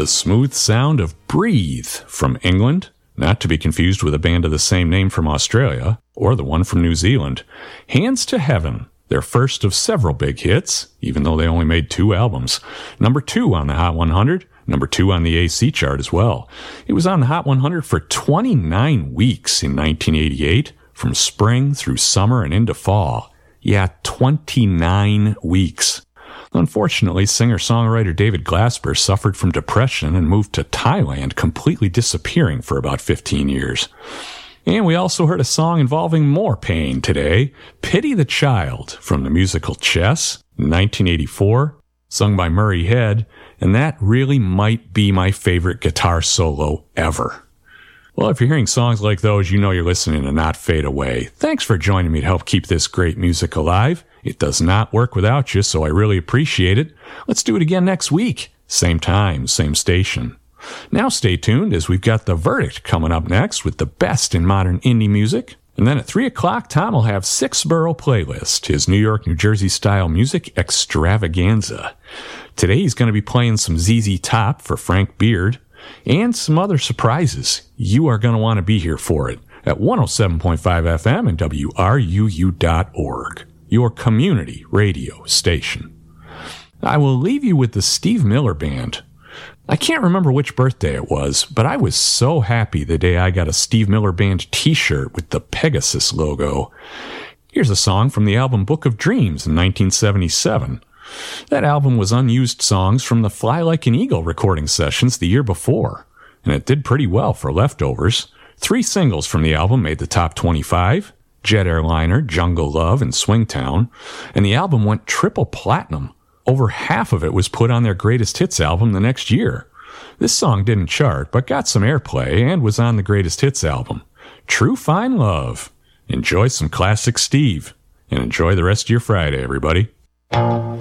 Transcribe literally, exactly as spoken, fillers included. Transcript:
the smooth sound of Breathe from England, not to be confused with a band of the same name from Australia, or the one from New Zealand. Hands to Heaven, their first of several big hits, even though they only made two albums. Number two on the Hot one hundred, number two on the A C chart as well. It was on the Hot one hundred for twenty-nine weeks in nineteen eighty-eight, from spring through summer and into fall. Yeah, twenty-nine weeks. Unfortunately, singer-songwriter David Glasper suffered from depression and moved to Thailand, completely disappearing for about fifteen years. And we also heard a song involving more pain today, Pity the Child, from the musical Chess, nineteen eighty-four, sung by Murray Head, and that really might be my favorite guitar solo ever. Well, if you're hearing songs like those, you know you're listening to Not Fade Away. Thanks for joining me to help keep this great music alive. It does not work without you, so I really appreciate it. Let's do it again next week. Same time, same station. Now stay tuned, as we've got The Verdict coming up next with the best in modern indie music. And then at three o'clock, Tom will have Six Borough Playlist, his New York, New Jersey style music extravaganza. Today he's going to be playing some Z Z Top for Frank Beard, and some other surprises. You are going to want to be here for it at one oh seven point five F M and W R U U dot org, your community radio station. I will leave you with the Steve Miller Band. I can't remember which birthday it was, but I was so happy the day I got a Steve Miller Band t-shirt with the Pegasus logo. Here's a song from the album Book of Dreams in nineteen seventy-seven. That album was unused songs from the Fly Like an Eagle recording sessions the year before, and it did pretty well for leftovers. Three singles from the album made the top twenty-five, Jet Airliner, Jungle Love, and Swingtown, and the album went triple platinum. Over half of it was put on their greatest hits album the next year. This song didn't chart, but got some airplay and was on the greatest hits album. True Fine Love. Enjoy some classic Steve, and enjoy the rest of your Friday, everybody.